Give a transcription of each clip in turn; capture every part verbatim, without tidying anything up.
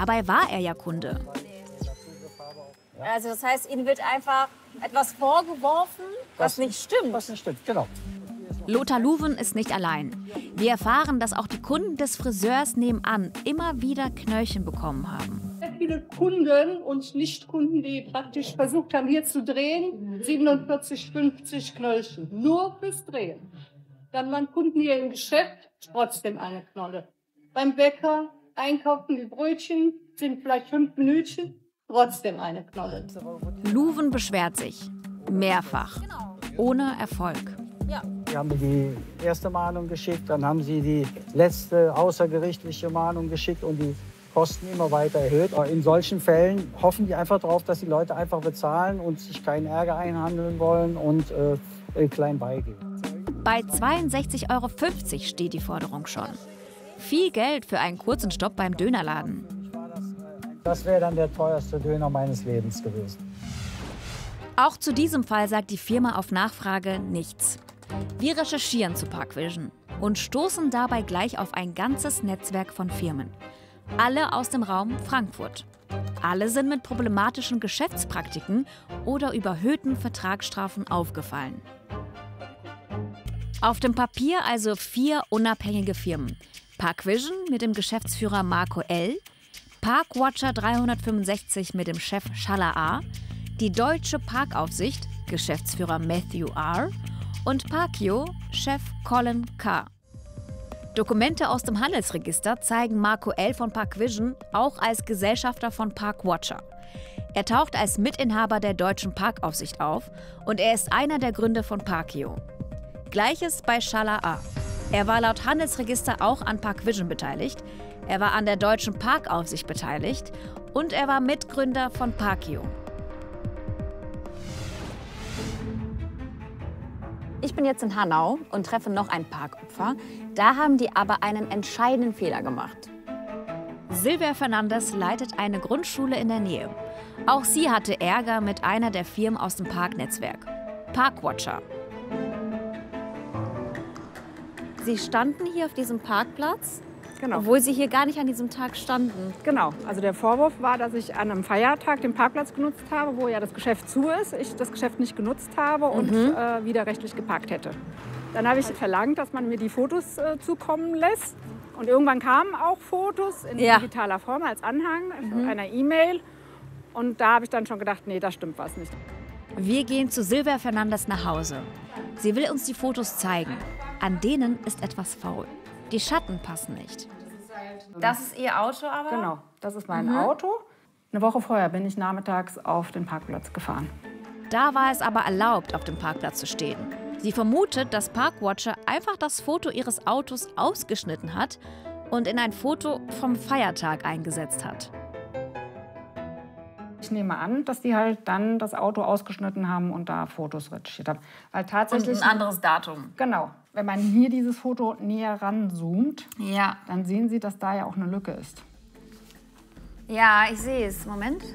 Dabei war er ja Kunde. Also das heißt, Ihnen wird einfach etwas vorgeworfen, was nicht stimmt. Was nicht stimmt, genau. Lothar Luven ist nicht allein. Wir erfahren, dass auch die Kunden des Friseurs nebenan immer wieder Knöllchen bekommen haben. Sehr viele Kunden und Nicht-Kunden, die praktisch versucht haben, hier zu drehen, siebenundvierzig, fünfzig Knöllchen, nur fürs Drehen. Dann waren Kunden hier im Geschäft, trotzdem eine Knolle. Beim Bäcker einkaufen die Brötchen, sind vielleicht fünf Minütchen, trotzdem eine Knolle. Luven beschwert sich. Mehrfach. Ohne Erfolg. Wir haben die erste Mahnung geschickt, dann haben sie die letzte außergerichtliche Mahnung geschickt und die Kosten immer weiter erhöht. In solchen Fällen hoffen die einfach darauf, dass die Leute einfach bezahlen und sich keinen Ärger einhandeln wollen und äh, klein beigeben. Bei zweiundsechzig Euro fünfzig steht die Forderung schon. Viel Geld für einen kurzen Stopp beim Dönerladen. Das wäre dann der teuerste Döner meines Lebens gewesen. Auch zu diesem Fall sagt die Firma auf Nachfrage nichts. Wir recherchieren zu Parkvision und stoßen dabei gleich auf ein ganzes Netzwerk von Firmen. Alle aus dem Raum Frankfurt. Alle sind mit problematischen Geschäftspraktiken oder überhöhten Vertragsstrafen aufgefallen. Auf dem Papier also vier unabhängige Firmen. Parkvision mit dem Geschäftsführer Marco L., Parkwatcher dreihundertfünfundsechzig mit dem Chef Shala A., die Deutsche Parkaufsicht, Geschäftsführer Matthew R. und Parkio, Chef Colin K. Dokumente aus dem Handelsregister zeigen Marco L. von Parkvision auch als Gesellschafter von Parkwatcher. Er taucht als Mitinhaber der Deutschen Parkaufsicht auf und er ist einer der Gründer von Parkio. Gleiches bei Shala A. Er war laut Handelsregister auch an Parkvision beteiligt, er war an der Deutschen Parkaufsicht beteiligt und er war Mitgründer von Parkio. Ich bin jetzt in Hanau und treffe noch ein Parkopfer. Da haben die aber einen entscheidenden Fehler gemacht. Silvia Fernandes leitet eine Grundschule in der Nähe. Auch sie hatte Ärger mit einer der Firmen aus dem Parknetzwerk, Parkwatcher. Sie standen hier auf diesem Parkplatz, genau. Obwohl Sie hier gar nicht an diesem Tag standen. Genau, also der Vorwurf war, dass ich an einem Feiertag den Parkplatz genutzt habe, wo ja das Geschäft zu ist, ich das Geschäft nicht genutzt habe und Mhm. äh, widerrechtlich geparkt hätte. Dann habe ich verlangt, dass man mir die Fotos äh, zukommen lässt. Und irgendwann kamen auch Fotos in Ja. digitaler Form als Anhang mhm. einer E-Mail. Und da habe ich dann schon gedacht, nee, da stimmt was nicht. Wir gehen zu Silvia Fernandes nach Hause. Sie will uns die Fotos zeigen. An denen ist etwas faul. Die Schatten passen nicht. Das ist Ihr Auto aber? Genau, das ist mein Mhm. Auto. Eine Woche vorher bin ich nachmittags auf den Parkplatz gefahren. Da war es aber erlaubt, auf dem Parkplatz zu stehen. Sie vermutet, dass Parkwatcher einfach das Foto ihres Autos ausgeschnitten hat und in ein Foto vom Feiertag eingesetzt hat. Ich nehme an, dass die halt dann das Auto ausgeschnitten haben und da Fotos retuschiert haben. Weil tatsächlich Und ein anderes Datum. Genau. Wenn man hier dieses Foto näher ranzoomt, Ja. dann sehen Sie, dass da ja auch eine Lücke ist. Ja, ich sehe es. Moment.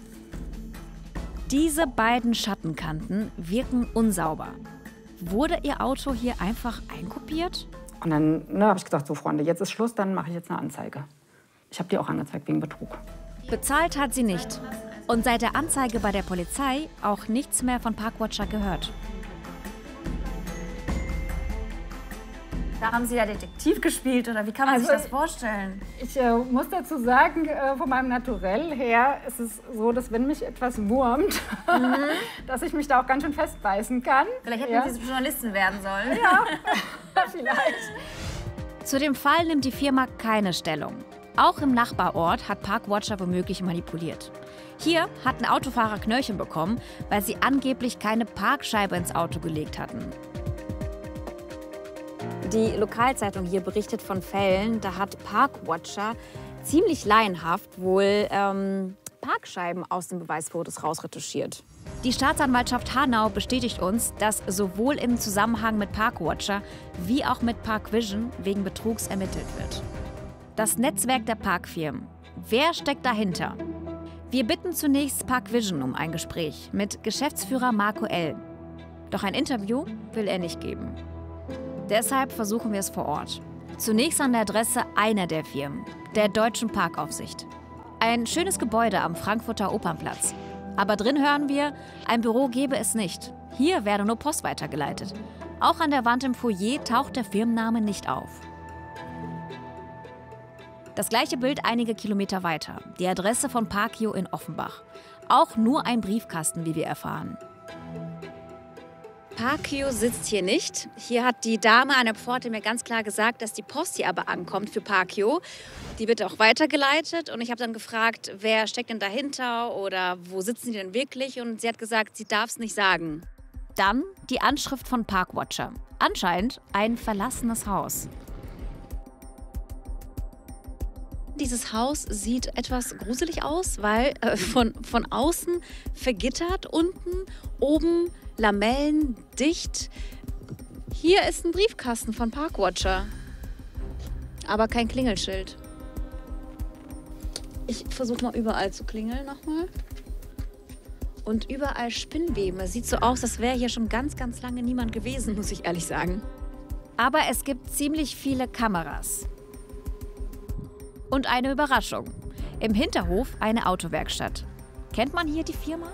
Diese beiden Schattenkanten wirken unsauber. Wurde Ihr Auto hier einfach einkopiert? Und dann ne, habe ich gesagt, so Freunde, jetzt ist Schluss, dann mache ich jetzt eine Anzeige. Ich habe die auch angezeigt wegen Betrug. Bezahlt hat sie nicht. Und seit der Anzeige bei der Polizei auch nichts mehr von Parkwatcher gehört. Da haben Sie ja Detektiv gespielt, oder wie kann man Also, sich das vorstellen? Ich äh, muss dazu sagen, äh, von meinem Naturell her ist es so, dass wenn mich etwas wurmt, mhm. dass ich mich da auch ganz schön festbeißen kann. Vielleicht hätten ja. Sie Journalistin werden sollen. Ja, vielleicht. Zu dem Fall nimmt die Firma keine Stellung. Auch im Nachbarort hat Parkwatcher womöglich manipuliert. Hier hatten Autofahrer Knöllchen bekommen, weil sie angeblich keine Parkscheibe ins Auto gelegt hatten. Die Lokalzeitung hier berichtet von Fällen, da hat Parkwatcher ziemlich laienhaft wohl ähm, Parkscheiben aus den Beweisfotos rausretuschiert. Die Staatsanwaltschaft Hanau bestätigt uns, dass sowohl im Zusammenhang mit Parkwatcher wie auch mit Parkvision wegen Betrugs ermittelt wird. Das Netzwerk der Parkfirmen. Wer steckt dahinter? Wir bitten zunächst Parkvision um ein Gespräch mit Geschäftsführer Marco L. Doch ein Interview will er nicht geben. Deshalb versuchen wir es vor Ort. Zunächst an der Adresse einer der Firmen, der Deutschen Parkaufsicht. Ein schönes Gebäude am Frankfurter Opernplatz. Aber drin hören wir, ein Büro gäbe es nicht. Hier werde nur Post weitergeleitet. Auch an der Wand im Foyer taucht der Firmenname nicht auf. Das gleiche Bild einige Kilometer weiter. Die Adresse von Parkio in Offenbach. Auch nur ein Briefkasten, wie wir erfahren. Parkio sitzt hier nicht. Hier hat die Dame an der Pforte mir ganz klar gesagt, dass die Post hier aber ankommt für Parkio. Die wird auch weitergeleitet und ich habe dann gefragt, wer steckt denn dahinter oder wo sitzen die denn wirklich? Und sie hat gesagt, sie darf es nicht sagen. Dann die Anschrift von Parkwatcher. Anscheinend ein verlassenes Haus. Dieses Haus sieht etwas gruselig aus, weil äh, von, von außen vergittert, unten, oben Lamellen, dicht. Hier ist ein Briefkasten von Parkwatcher, aber kein Klingelschild. Ich versuche mal überall zu klingeln nochmal. Und überall Spinnweben. Es sieht so aus, als wäre hier schon ganz, ganz lange niemand gewesen, muss ich ehrlich sagen. Aber es gibt ziemlich viele Kameras. Und eine Überraschung. Im Hinterhof eine Autowerkstatt. Kennt man hier die Firma?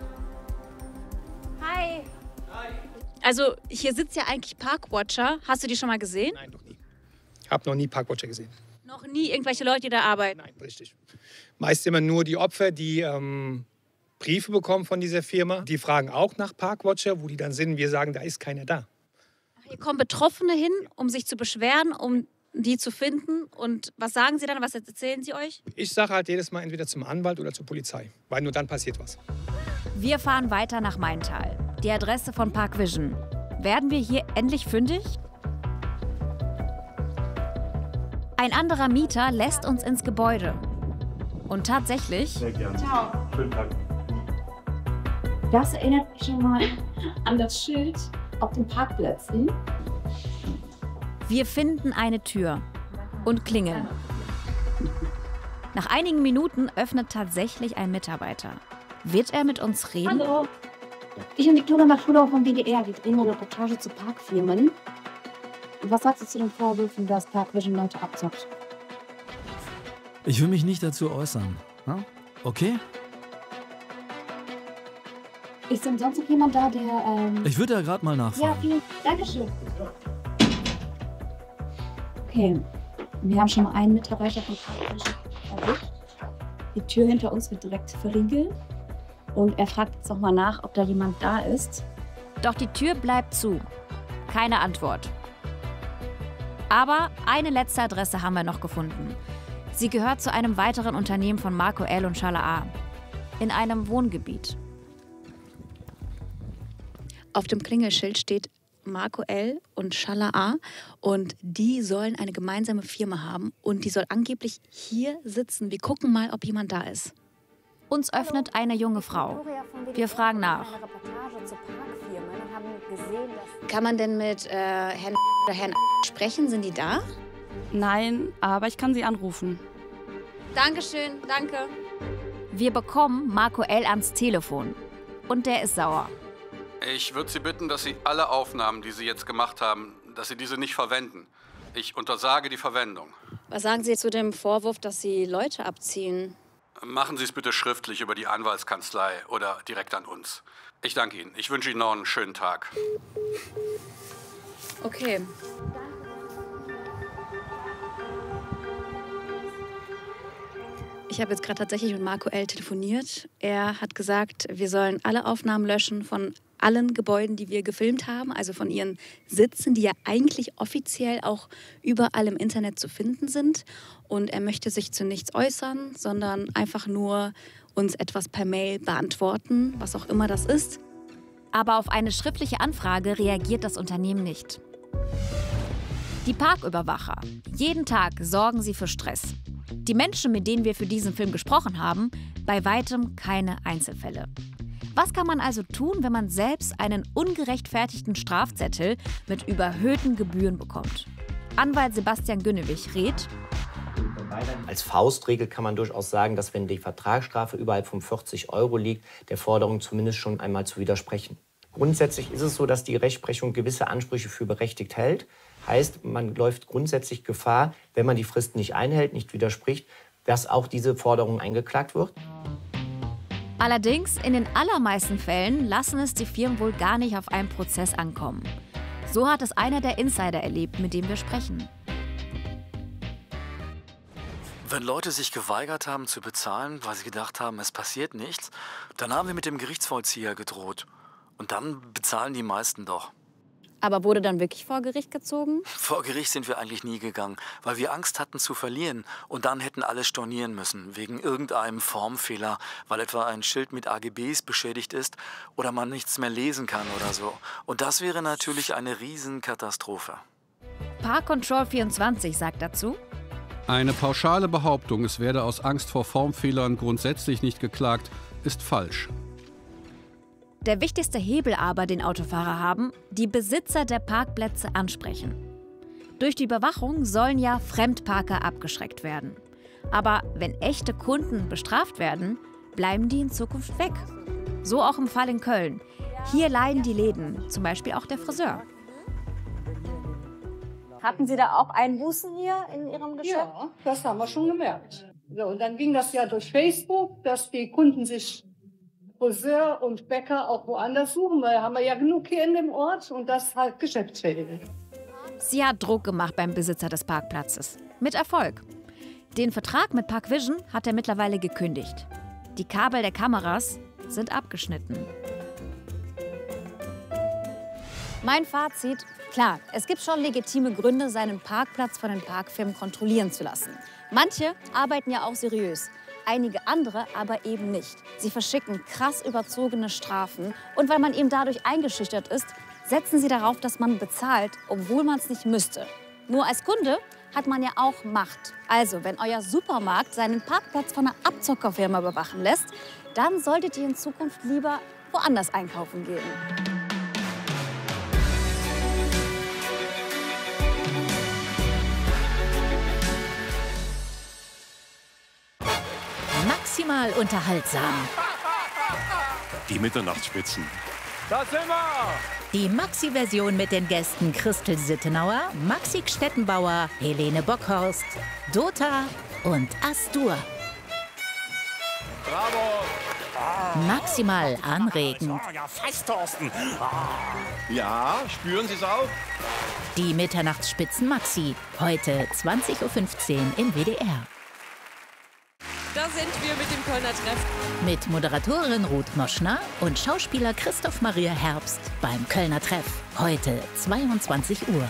Hi. Also hier sitzt ja eigentlich Parkwatcher. Hast du die schon mal gesehen? Nein, noch nie. Ich habe noch nie Parkwatcher gesehen. Noch nie irgendwelche Leute, die da arbeiten? Nein, richtig. Meist immer nur die Opfer, die ähm, Briefe bekommen von dieser Firma. Die fragen auch nach Parkwatcher, wo die dann sind. Wir sagen, da ist keiner da. Ach, hier kommen Betroffene hin, um sich zu beschweren, um die zu finden. Und was sagen sie dann? Was erzählen sie euch? Ich sage halt jedes Mal entweder zum Anwalt oder zur Polizei, weil nur dann passiert was. Wir fahren weiter nach Maintal. Die Adresse von Parkvision. Werden wir hier endlich fündig? Ein anderer Mieter lässt uns ins Gebäude. Und tatsächlich... Sehr gerne. Ciao. Schönen Tag. Das erinnert mich schon mal an das Schild auf den Parkplätzen. Wir finden eine Tür und klingeln. Nach einigen Minuten öffnet tatsächlich ein Mitarbeiter. Wird er mit uns reden? Hallo. Ich bin Viktoria Maschulov vom W D R. Wir drehen eine Reportage zu Parkfirmen. Was sagst du zu den Vorwürfen, dass Parkvision Leute abzockt? Ich will mich nicht dazu äußern. Okay? Ist denn sonst noch jemand da, der... Ähm ich würde da gerade mal nachfragen. Ja, vielen Dankeschön. Okay, wir haben schon mal einen Mitarbeiter von Parkvision erwischt. Die Tür hinter uns wird direkt verriegelt. Und er fragt jetzt nochmal nach, ob da jemand da ist. Doch die Tür bleibt zu. Keine Antwort. Aber eine letzte Adresse haben wir noch gefunden. Sie gehört zu einem weiteren Unternehmen von Marco L. und Schala A. In einem Wohngebiet. Auf dem Klingelschild steht Marco L. und Schala A. Und die sollen eine gemeinsame Firma haben. Und die soll angeblich hier sitzen. Wir gucken mal, ob jemand da ist. Uns öffnet eine junge Frau. Wir fragen nach. Kann man denn mit äh, Herrn oder Herrn sprechen? Sind die da? Nein, aber ich kann sie anrufen. Dankeschön, danke. Wir bekommen Marco L. ans Telefon. Und der ist sauer. Ich würde Sie bitten, dass Sie alle Aufnahmen, die Sie jetzt gemacht haben, dass Sie diese nicht verwenden. Ich untersage die Verwendung. Was sagen Sie zu dem Vorwurf, dass Sie Leute abziehen? Machen Sie es bitte schriftlich über die Anwaltskanzlei oder direkt an uns. Ich danke Ihnen. Ich wünsche Ihnen noch einen schönen Tag. Okay. Ich habe jetzt gerade tatsächlich mit Marco L. telefoniert. Er hat gesagt, wir sollen alle Aufnahmen löschen von allen Gebäuden, die wir gefilmt haben, also von ihren Sitzen, die ja eigentlich offiziell auch überall im Internet zu finden sind. Und er möchte sich zu nichts äußern, sondern einfach nur uns etwas per Mail beantworten, was auch immer das ist. Aber auf eine schriftliche Anfrage reagiert das Unternehmen nicht. Die Parküberwacher. Jeden Tag sorgen sie für Stress. Die Menschen, mit denen wir für diesen Film gesprochen haben, bei weitem keine Einzelfälle. Was kann man also tun, wenn man selbst einen ungerechtfertigten Strafzettel mit überhöhten Gebühren bekommt? Anwalt Sebastian Günnewig rät: Als Faustregel kann man durchaus sagen, dass wenn die Vertragsstrafe überhalb von vierzig Euro liegt, der Forderung zumindest schon einmal zu widersprechen. Grundsätzlich ist es so, dass die Rechtsprechung gewisse Ansprüche für berechtigt hält. Heißt, man läuft grundsätzlich Gefahr, wenn man die Frist nicht einhält, nicht widerspricht, dass auch diese Forderung eingeklagt wird. Allerdings, in den allermeisten Fällen lassen es die Firmen wohl gar nicht auf einen Prozess ankommen. So hat es einer der Insider erlebt, mit dem wir sprechen. Wenn Leute sich geweigert haben zu bezahlen, weil sie gedacht haben, es passiert nichts, dann haben wir mit dem Gerichtsvollzieher gedroht. Und dann bezahlen die meisten doch. Aber wurde dann wirklich vor Gericht gezogen? Vor Gericht sind wir eigentlich nie gegangen, weil wir Angst hatten zu verlieren. Und dann hätten alle stornieren müssen, wegen irgendeinem Formfehler, weil etwa ein Schild mit A G Bs beschädigt ist oder man nichts mehr lesen kann oder so. Und das wäre natürlich eine Riesenkatastrophe. Park Control vierundzwanzig sagt dazu: Eine pauschale Behauptung, es werde aus Angst vor Formfehlern grundsätzlich nicht geklagt, ist falsch. Der wichtigste Hebel aber, den Autofahrer haben, die Besitzer der Parkplätze ansprechen. Durch die Überwachung sollen ja Fremdparker abgeschreckt werden. Aber wenn echte Kunden bestraft werden, bleiben die in Zukunft weg. So auch im Fall in Köln. Hier leiden die Läden, zum Beispiel auch der Friseur. Hatten Sie da auch Einbußen hier in Ihrem Geschäft? Ja, das haben wir schon gemerkt. So, und dann ging das ja durch Facebook, dass die Kunden sich Friseur und Bäcker auch woanders suchen, weil haben wir ja genug hier in dem Ort und das halt geschäftsschädigend. Sie hat Druck gemacht beim Besitzer des Parkplatzes. Mit Erfolg. Den Vertrag mit Parkvision hat er mittlerweile gekündigt. Die Kabel der Kameras sind abgeschnitten. Mein Fazit: Klar, es gibt schon legitime Gründe, seinen Parkplatz von den Parkfirmen kontrollieren zu lassen. Manche arbeiten ja auch seriös. Einige andere aber eben nicht. Sie verschicken krass überzogene Strafen. Und weil man eben dadurch eingeschüchtert ist, setzen sie darauf, dass man bezahlt, obwohl man es nicht müsste. Nur als Kunde hat man ja auch Macht. Also, wenn euer Supermarkt seinen Parkplatz von einer Abzockerfirma bewachen lässt, dann solltet ihr in Zukunft lieber woanders einkaufen gehen. Maximal unterhaltsam. Die Mitternachtsspitzen. Da sind wir! Die Maxi-Version mit den Gästen Christel Sittenauer, Maxi Stettenbauer, Helene Bockhorst, Dota und Astur. Bravo! Ah. Maximal anregend. Ja, fast, Thorsten. Ah. Ja, spüren Sie es auch? Die Mitternachtsspitzen Maxi. Heute zwanzig Uhr fünfzehn im W D R. Da sind wir mit dem Kölner Treff. Mit Moderatorin Ruth Moschner und Schauspieler Christoph Maria Herbst beim Kölner Treff. Heute zweiundzwanzig Uhr.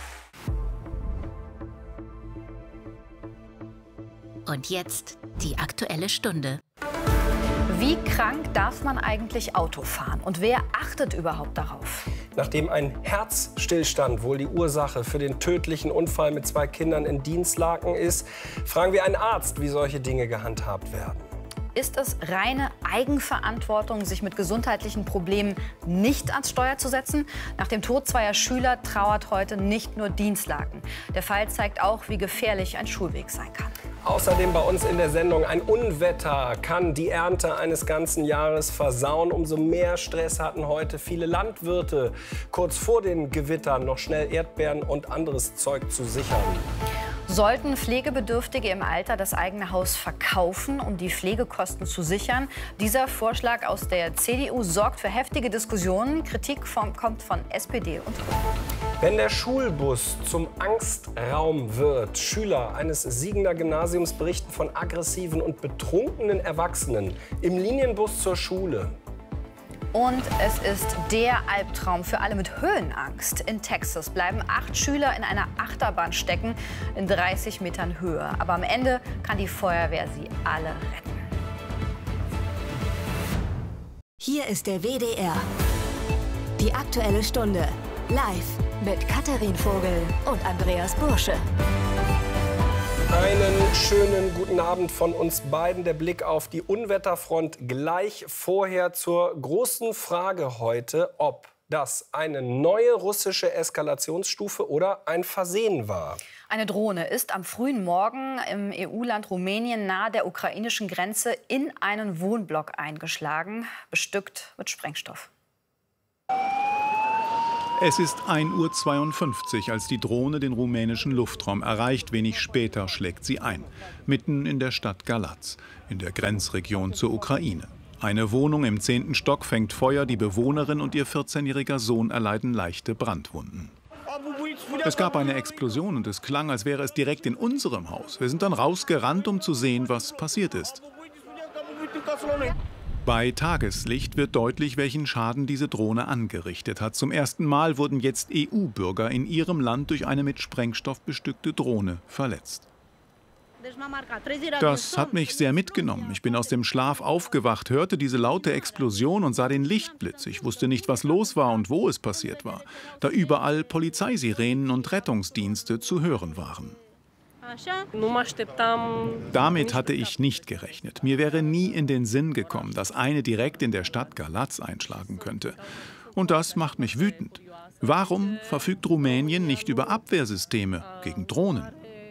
Und jetzt die Aktuelle Stunde. Wie krank darf man eigentlich Auto fahren? Und wer achtet überhaupt darauf? Nachdem ein Herzstillstand wohl die Ursache für den tödlichen Unfall mit zwei Kindern in Dinslaken ist, fragen wir einen Arzt, wie solche Dinge gehandhabt werden. Ist es reine Eigenverantwortung, sich mit gesundheitlichen Problemen nicht ans Steuer zu setzen? Nach dem Tod zweier Schüler trauert heute nicht nur Dinslaken. Der Fall zeigt auch, wie gefährlich ein Schulweg sein kann. Außerdem bei uns in der Sendung: Ein Unwetter kann die Ernte eines ganzen Jahres versauen. Umso mehr Stress hatten heute viele Landwirte, kurz vor den Gewittern noch schnell Erdbeeren und anderes Zeug zu sichern. Sollten Pflegebedürftige im Alter das eigene Haus verkaufen, um die Pflegekosten zu sichern? Dieser Vorschlag aus der C D U sorgt für heftige Diskussionen. Kritik vom, kommt von S P D und Grünen. Wenn der Schulbus zum Angstraum wird, Schüler eines Siegener Gymnasiums berichten von aggressiven und betrunkenen Erwachsenen im Linienbus zur Schule. Und es ist der Albtraum für alle mit Höhenangst. In Texas bleiben acht Schüler in einer Achterbahn stecken, in dreißig Metern Höhe. Aber am Ende kann die Feuerwehr sie alle retten. Hier ist der W D R. Die Aktuelle Stunde. Live mit Katharin Vogel und Andreas Bursche. Einen schönen guten Abend von uns beiden. Der Blick auf die Unwetterfront gleich vorher zur großen Frage heute, ob das eine neue russische Eskalationsstufe oder ein Versehen war. Eine Drohne ist am frühen Morgen im E U-Land Rumänien nahe der ukrainischen Grenze in einen Wohnblock eingeschlagen, bestückt mit Sprengstoff. Es ist ein Uhr zweiundfünfzig, als die Drohne den rumänischen Luftraum erreicht. Wenig später schlägt sie ein, mitten in der Stadt Galați, in der Grenzregion zur Ukraine. Eine Wohnung im zehnten Stock fängt Feuer, die Bewohnerin und ihr vierzehnjähriger Sohn erleiden leichte Brandwunden. Es gab eine Explosion und es klang, als wäre es direkt in unserem Haus. Wir sind dann rausgerannt, um zu sehen, was passiert ist. Bei Tageslicht wird deutlich, welchen Schaden diese Drohne angerichtet hat. Zum ersten Mal wurden jetzt E U-Bürger in ihrem Land durch eine mit Sprengstoff bestückte Drohne verletzt. Das hat mich sehr mitgenommen. Ich bin aus dem Schlaf aufgewacht, hörte diese laute Explosion und sah den Lichtblitz. Ich wusste nicht, was los war und wo es passiert war, da überall Polizeisirenen und Rettungsdienste zu hören waren. Damit hatte ich nicht gerechnet. Mir wäre nie in den Sinn gekommen, dass eine direkt in der Stadt Galați einschlagen könnte. Und das macht mich wütend. Warum verfügt Rumänien nicht über Abwehrsysteme gegen Drohnen?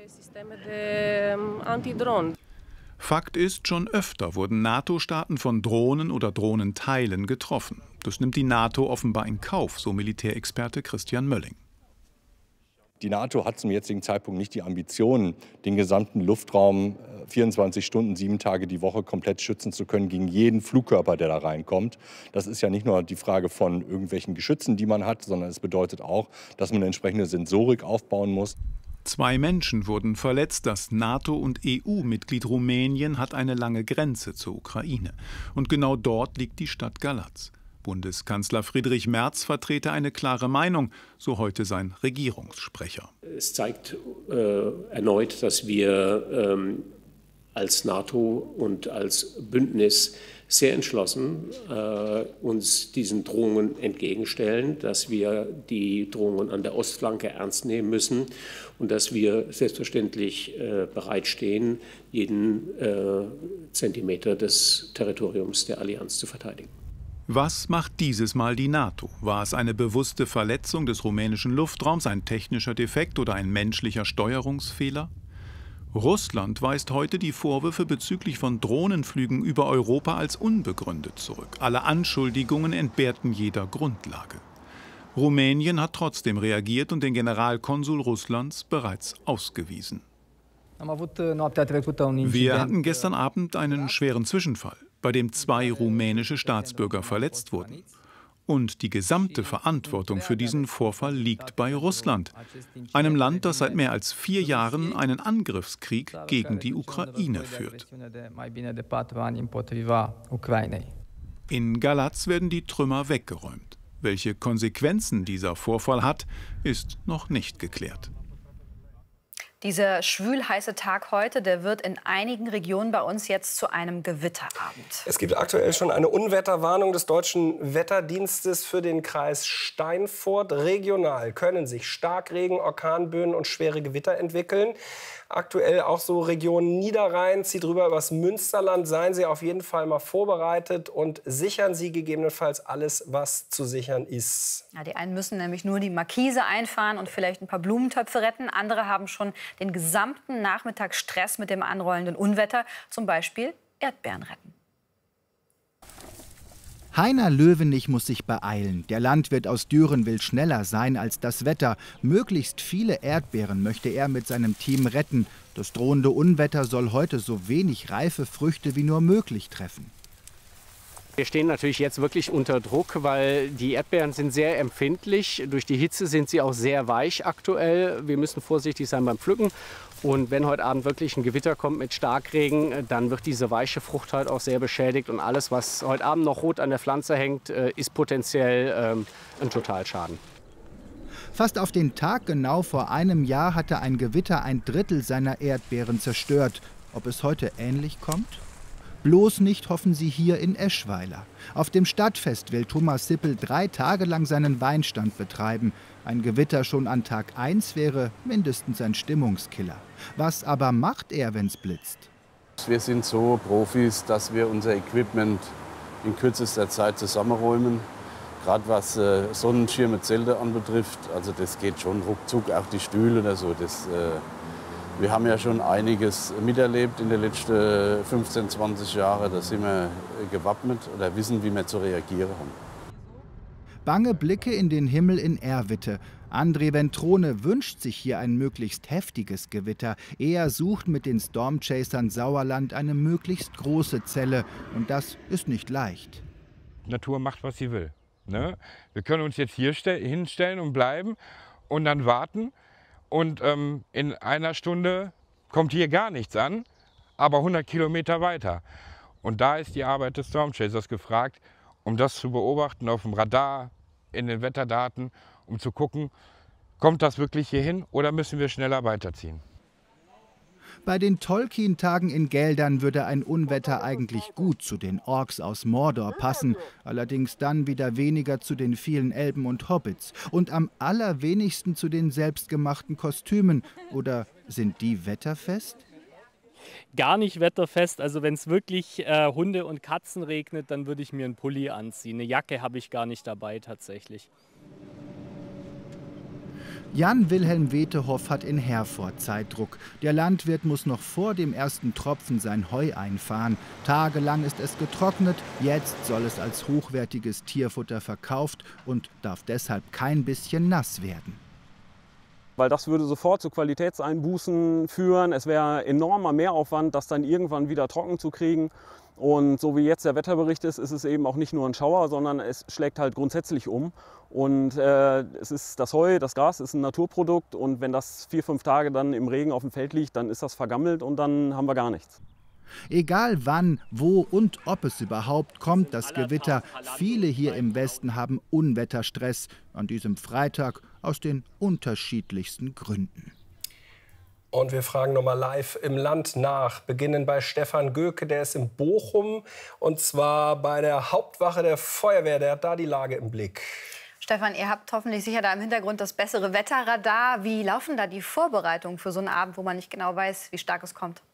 Fakt ist, schon öfter wurden NATO-Staaten von Drohnen oder Drohnenteilen getroffen. Das nimmt die NATO offenbar in Kauf, so Militärexperte Christian Mölling. Die NATO hat zum jetzigen Zeitpunkt nicht die Ambitionen, den gesamten Luftraum vierundzwanzig Stunden, sieben Tage die Woche komplett schützen zu können gegen jeden Flugkörper, der da reinkommt. Das ist ja nicht nur die Frage von irgendwelchen Geschützen, die man hat, sondern es bedeutet auch, dass man eine entsprechende Sensorik aufbauen muss. Zwei Menschen wurden verletzt. Das NATO- und E U-Mitglied Rumänien hat eine lange Grenze zur Ukraine. Und genau dort liegt die Stadt Galați. Bundeskanzler Friedrich Merz vertrete eine klare Meinung, so heute sein Regierungssprecher. Es zeigt äh, erneut, dass wir ähm, als NATO und als Bündnis sehr entschlossen äh, uns diesen Drohungen entgegenstellen, dass wir die Drohungen an der Ostflanke ernst nehmen müssen und dass wir selbstverständlich äh, bereitstehen, jeden äh, Zentimeter des Territoriums der Allianz zu verteidigen. Was macht dieses Mal die NATO? War es eine bewusste Verletzung des rumänischen Luftraums, ein technischer Defekt oder ein menschlicher Steuerungsfehler? Russland weist heute die Vorwürfe bezüglich von Drohnenflügen über Europa als unbegründet zurück. Alle Anschuldigungen entbehrten jeder Grundlage. Rumänien hat trotzdem reagiert und den Generalkonsul Russlands bereits ausgewiesen. Wir hatten gestern Abend einen schweren Zwischenfall, bei dem zwei rumänische Staatsbürger verletzt wurden. Und die gesamte Verantwortung für diesen Vorfall liegt bei Russland, einem Land, das seit mehr als vier Jahren einen Angriffskrieg gegen die Ukraine führt. In Galați werden die Trümmer weggeräumt. Welche Konsequenzen dieser Vorfall hat, ist noch nicht geklärt. Dieser schwül-heiße Tag heute, der wird in einigen Regionen bei uns jetzt zu einem Gewitterabend. Es gibt aktuell schon eine Unwetterwarnung des Deutschen Wetterdienstes für den Kreis Steinfurt. Regional können sich Starkregen, Orkanböen und schwere Gewitter entwickeln. Aktuell auch so Region Niederrhein zieht rüber übers Münsterland. Seien Sie auf jeden Fall mal vorbereitet und sichern Sie gegebenenfalls alles, was zu sichern ist. Ja, die einen müssen nämlich nur die Markise einfahren und vielleicht ein paar Blumentöpfe retten. Andere haben schon den gesamten Nachmittag Stress mit dem anrollenden Unwetter, zum Beispiel Erdbeeren retten. Heiner Löwenich muss sich beeilen. Der Landwirt aus Düren will schneller sein als das Wetter. Möglichst viele Erdbeeren möchte er mit seinem Team retten. Das drohende Unwetter soll heute so wenig reife Früchte wie nur möglich treffen. Wir stehen natürlich jetzt wirklich unter Druck, weil die Erdbeeren sind sehr empfindlich. Durch die Hitze sind sie auch sehr weich aktuell. Wir müssen vorsichtig sein beim Pflücken. Und wenn heute Abend wirklich ein Gewitter kommt mit Starkregen, dann wird diese weiche Frucht halt auch sehr beschädigt. Und alles, was heute Abend noch rot an der Pflanze hängt, ist potenziell ähm, ein Totalschaden. Fast auf den Tag genau vor einem Jahr hatte ein Gewitter ein Drittel seiner Erdbeeren zerstört. Ob es heute ähnlich kommt? Bloß nicht hoffen sie hier in Eschweiler. Auf dem Stadtfest will Thomas Sippel drei Tage lang seinen Weinstand betreiben. Ein Gewitter schon an Tag eins wäre mindestens ein Stimmungskiller. Was aber macht er, wenn's blitzt? Wir sind so Profis, dass wir unser Equipment in kürzester Zeit zusammenräumen. Gerade was äh, Sonnenschirme, Zelte anbetrifft, also das geht schon ruckzuck, auch die Stühle oder so. Das, äh, wir haben ja schon einiges miterlebt in den letzten fünfzehn, zwanzig Jahren. Da sind wir gewappnet oder wissen, wie wir zu reagieren haben. Bange Blicke in den Himmel in Erwitte. André Ventrone wünscht sich hier ein möglichst heftiges Gewitter. Er sucht mit den Stormchasern Sauerland eine möglichst große Zelle. Und das ist nicht leicht. Natur macht, was sie will. Ne? Wir können uns jetzt hier hinstellen und bleiben und dann warten. Und ähm, in einer Stunde kommt hier gar nichts an, aber hundert Kilometer weiter. Und da ist die Arbeit des Stormchasers gefragt, um das zu beobachten auf dem Radar, in den Wetterdaten, um zu gucken, kommt das wirklich hier hin oder müssen wir schneller weiterziehen. Bei den Tolkien-Tagen in Geldern würde ein Unwetter eigentlich gut zu den Orks aus Mordor passen, allerdings dann wieder weniger zu den vielen Elben und Hobbits und am allerwenigsten zu den selbstgemachten Kostümen. Oder sind die wetterfest? Gar nicht wetterfest. Also wenn es wirklich äh, Hunde und Katzen regnet, dann würde ich mir einen Pulli anziehen. Eine Jacke habe ich gar nicht dabei tatsächlich. Jan-Wilhelm Wetehoff hat in Herford Zeitdruck. Der Landwirt muss noch vor dem ersten Tropfen sein Heu einfahren. Tagelang ist es getrocknet, jetzt soll es als hochwertiges Tierfutter verkauft und darf deshalb kein bisschen nass werden. Weil das würde sofort zu Qualitätseinbußen führen. Es wäre enormer Mehraufwand, das dann irgendwann wieder trocken zu kriegen. Und so wie jetzt der Wetterbericht ist, ist es eben auch nicht nur ein Schauer, sondern es schlägt halt grundsätzlich um. Und äh, es ist das Heu, das Gras ist ein Naturprodukt und wenn das vier, fünf Tage dann im Regen auf dem Feld liegt, dann ist das vergammelt und dann haben wir gar nichts. Egal wann, wo und ob es überhaupt kommt, das Gewitter. Viele hier im Westen haben Unwetterstress an diesem Freitag aus den unterschiedlichsten Gründen. Und wir fragen nochmal live im Land nach. Beginnen bei Stefan Göke, der ist in Bochum. Und zwar bei der Hauptwache der Feuerwehr. Der hat da die Lage im Blick. Stefan, ihr habt hoffentlich sicher da im Hintergrund das bessere Wetterradar. Wie laufen da die Vorbereitungen für so einen Abend, wo man nicht genau weiß, wie stark es kommt?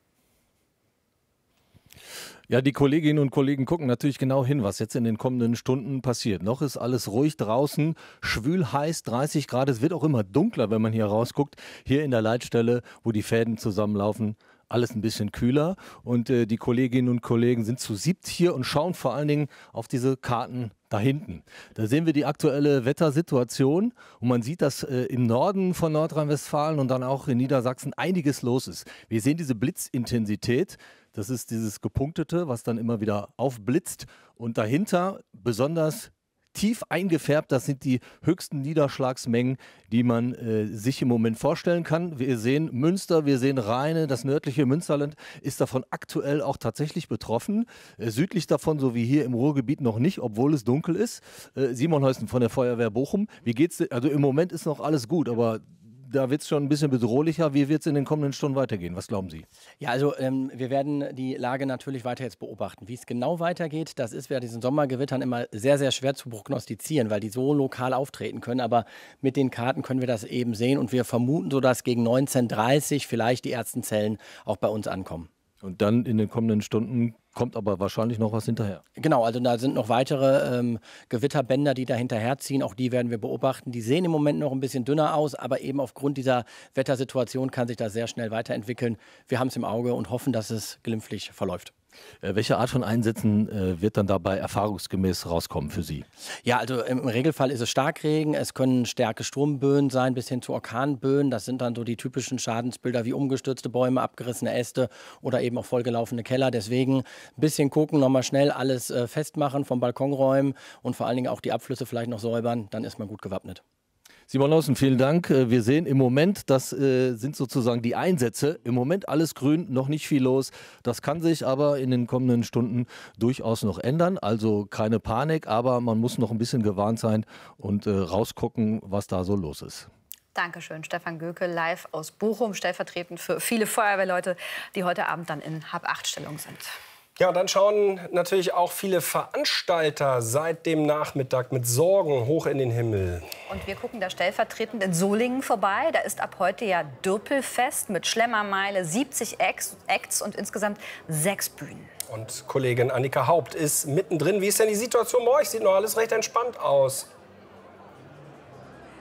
Ja, die Kolleginnen und Kollegen gucken natürlich genau hin, was jetzt in den kommenden Stunden passiert. Noch ist alles ruhig draußen, schwül heiß, dreißig Grad. Es wird auch immer dunkler, wenn man hier rausguckt. Hier in der Leitstelle, wo die Fäden zusammenlaufen, alles ein bisschen kühler. Und äh, die Kolleginnen und Kollegen sind zu siebt hier und schauen vor allen Dingen auf diese Karten da hinten. Da sehen wir die aktuelle Wettersituation und man sieht, dass äh, im Norden von Nordrhein-Westfalen und dann auch in Niedersachsen einiges los ist. Wir sehen diese Blitzintensität. Das ist dieses Gepunktete, was dann immer wieder aufblitzt. Und dahinter besonders tief eingefärbt, das sind die höchsten Niederschlagsmengen, die man äh, sich im Moment vorstellen kann. Wir sehen Münster, wir sehen Rheine, das nördliche Münsterland ist davon aktuell auch tatsächlich betroffen. Äh, südlich davon, so wie hier im Ruhrgebiet, noch nicht, obwohl es dunkel ist. Äh, Simon Heusen von der Feuerwehr Bochum, wie geht's dir? Also im Moment ist noch alles gut, aber da wird es schon ein bisschen bedrohlicher. Wie wird es in den kommenden Stunden weitergehen? Was glauben Sie? Ja, also ähm, wir werden die Lage natürlich weiter jetzt beobachten. Wie es genau weitergeht, das ist bei diesen Sommergewittern immer sehr, sehr schwer zu prognostizieren, weil die so lokal auftreten können. Aber mit den Karten können wir das eben sehen und wir vermuten so, dass gegen neunzehn Uhr dreißig vielleicht die ersten Zellen auch bei uns ankommen. Und dann in den kommenden Stunden kommt aber wahrscheinlich noch was hinterher. Genau, also da sind noch weitere ähm, Gewitterbänder, die da hinterherziehen. Auch die werden wir beobachten. Die sehen im Moment noch ein bisschen dünner aus, aber eben aufgrund dieser Wettersituation kann sich das sehr schnell weiterentwickeln. Wir haben es im Auge und hoffen, dass es glimpflich verläuft. Äh, welche Art von Einsätzen äh, wird dann dabei erfahrungsgemäß rauskommen für Sie? Ja, also im Regelfall ist es Starkregen, es können starke Sturmböen sein bis hin zu Orkanböen. Das sind dann so die typischen Schadensbilder wie umgestürzte Bäume, abgerissene Äste oder eben auch vollgelaufene Keller. Deswegen ein bisschen gucken, nochmal schnell alles äh, festmachen, vom Balkon räumen und vor allen Dingen auch die Abflüsse vielleicht noch säubern. Dann ist man gut gewappnet. Simon Heusen, vielen Dank. Wir sehen im Moment, das äh, sind sozusagen die Einsätze. Im Moment alles grün, noch nicht viel los. Das kann sich aber in den kommenden Stunden durchaus noch ändern. Also keine Panik, aber man muss noch ein bisschen gewarnt sein und äh, rausgucken, was da so los ist. Dankeschön, Stefan Göke, live aus Bochum, stellvertretend für viele Feuerwehrleute, die heute Abend dann in Hab-acht-Stellung sind. Ja, und dann schauen natürlich auch viele Veranstalter seit dem Nachmittag mit Sorgen hoch in den Himmel. Und wir gucken da stellvertretend in Solingen vorbei. Da ist ab heute ja Dürpelfest mit Schlemmermeile, siebzig Acts und insgesamt sechs Bühnen. Und Kollegin Annika Haupt ist mittendrin. Wie ist denn die Situation bei euch? Sieht noch alles recht entspannt aus.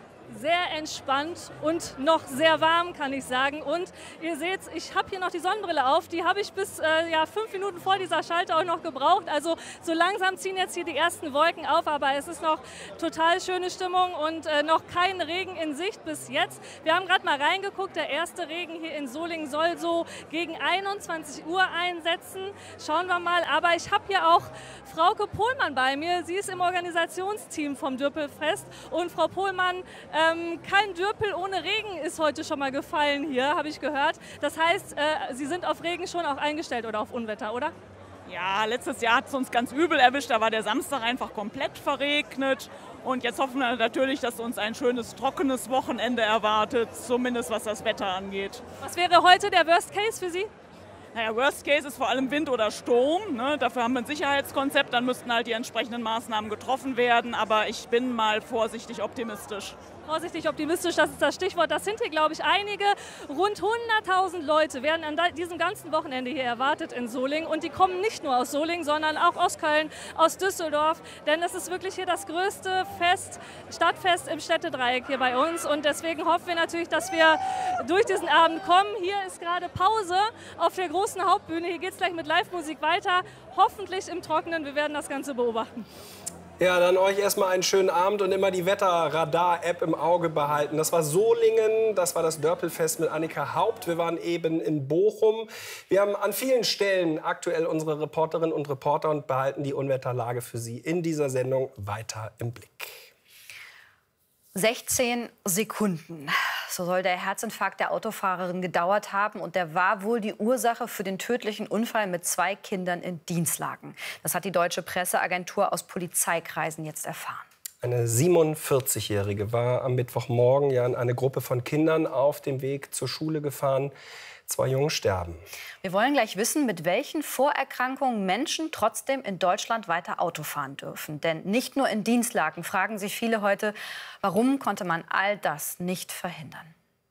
sehr entspannt und noch sehr warm, kann ich sagen. Und ihr seht, ich habe hier noch die Sonnenbrille auf. Die habe ich bis äh, ja, fünf Minuten vor dieser Schalte auch noch gebraucht. Also so langsam ziehen jetzt hier die ersten Wolken auf, aber es ist noch total schöne Stimmung und äh, noch kein Regen in Sicht bis jetzt. Wir haben gerade mal reingeguckt, der erste Regen hier in Solingen soll so gegen einundzwanzig Uhr einsetzen. Schauen wir mal, aber ich habe hier auch Frauke Pohlmann bei mir. Sie ist im Organisationsteam vom Dürpelfest. Und Frau Pohlmann, ähm, kein Dürpel ohne Regen ist heute schon mal gefallen hier, habe ich gehört. Das heißt, äh, Sie sind auf Regen schon auch eingestellt oder auf Unwetter, oder? Ja, letztes Jahr hat es uns ganz übel erwischt. Da war der Samstag einfach komplett verregnet. Und jetzt hoffen wir natürlich, dass uns ein schönes, trockenes Wochenende erwartet, zumindest was das Wetter angeht. Was wäre heute der Worst Case für Sie? Naja, Worst Case ist vor allem Wind oder Sturm. Ne? Dafür haben wir ein Sicherheitskonzept, dann müssten halt die entsprechenden Maßnahmen getroffen werden. Aber ich bin mal vorsichtig optimistisch. Vorsichtig optimistisch, das ist das Stichwort. Das sind hier, glaube ich, einige. Rund hunderttausend Leute werden an diesem ganzen Wochenende hier erwartet in Solingen. Und die kommen nicht nur aus Solingen, sondern auch aus Köln, aus Düsseldorf. Denn es ist wirklich hier das größte Fest, Stadtfest im Städtedreieck hier bei uns. Und deswegen hoffen wir natürlich, dass wir durch diesen Abend kommen. Hier ist gerade Pause auf der großen Hauptbühne. Hier geht es gleich mit Live-Musik weiter. Hoffentlich im Trockenen. Wir werden das Ganze beobachten. Ja, dann euch erstmal einen schönen Abend und immer die Wetterradar-App im Auge behalten. Das war Solingen, das war das Dörpelfest mit Annika Haupt. Wir waren eben in Bochum. Wir haben an vielen Stellen aktuell unsere Reporterinnen und Reporter und behalten die Unwetterlage für Sie in dieser Sendung weiter im Blick. sechzehn Sekunden. So soll der Herzinfarkt der Autofahrerin gedauert haben. Und der war wohl die Ursache für den tödlichen Unfall mit zwei Kindern in Dinslaken. Das hat die deutsche Presseagentur aus Polizeikreisen jetzt erfahren. Eine siebenundvierzigjährige war am Mittwochmorgen ja in eine Gruppe von Kindern auf dem Weg zur Schule gefahren. Zwei Jungen sterben. Wir wollen gleich wissen, mit welchen Vorerkrankungen Menschen trotzdem in Deutschland weiter Auto fahren dürfen. Denn nicht nur in Dinslaken fragen sich viele heute, warum konnte man all das nicht verhindern?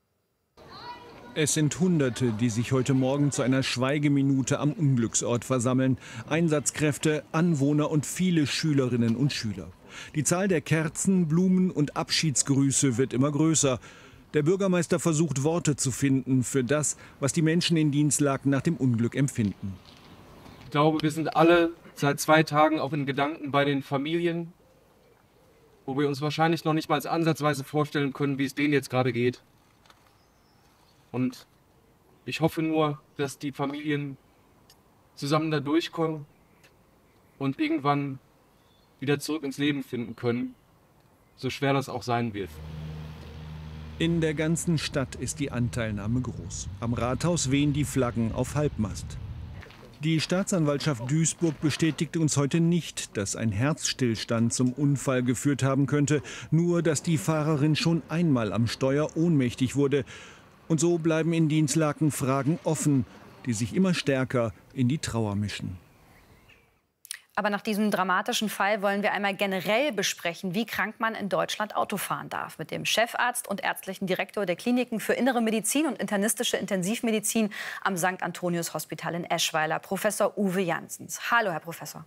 Es sind Hunderte, die sich heute Morgen zu einer Schweigeminute am Unglücksort versammeln. Einsatzkräfte, Anwohner und viele Schülerinnen und Schüler. Die Zahl der Kerzen, Blumen und Abschiedsgrüße wird immer größer. Der Bürgermeister versucht, Worte zu finden für das, was die Menschen in Dinslaken nach dem Unglück empfinden. Ich glaube, wir sind alle seit zwei Tagen auch in Gedanken bei den Familien, wo wir uns wahrscheinlich noch nicht mal ansatzweise vorstellen können, wie es denen jetzt gerade geht. Und ich hoffe nur, dass die Familien zusammen da durchkommen und irgendwann wieder zurück ins Leben finden können, so schwer das auch sein wird. In der ganzen Stadt ist die Anteilnahme groß. Am Rathaus wehen die Flaggen auf Halbmast. Die Staatsanwaltschaft Duisburg bestätigte uns heute nicht, dass ein Herzstillstand zum Unfall geführt haben könnte, nur dass die Fahrerin schon einmal am Steuer ohnmächtig wurde. Und so bleiben in Dinslaken Fragen offen, die sich immer stärker in die Trauer mischen. Aber nach diesem dramatischen Fall wollen wir einmal generell besprechen, wie krank man in Deutschland Auto fahren darf. Mit dem Chefarzt und ärztlichen Direktor der Kliniken für Innere Medizin und internistische Intensivmedizin am Sankt Antonius Hospital in Eschweiler, Professor Uwe Janssens. Hallo, Herr Professor.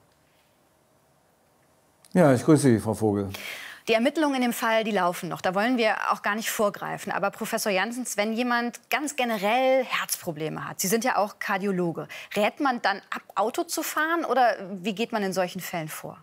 Ja, ich grüße Sie, Frau Vogel. Die Ermittlungen in dem Fall, die laufen noch. Da wollen wir auch gar nicht vorgreifen. Aber Professor Janssens, wenn jemand ganz generell Herzprobleme hat, Sie sind ja auch Kardiologe, rät man dann ab, Auto zu fahren oder wie geht man in solchen Fällen vor?